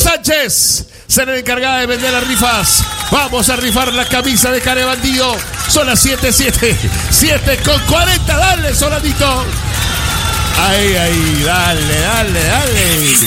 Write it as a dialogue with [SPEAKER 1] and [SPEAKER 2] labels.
[SPEAKER 1] Sánchez será la encargada de vender las rifas. Vamos a rifar la camisa de Care Bandido. Son las 7:40. Dale, Solanito. Ahí, dale.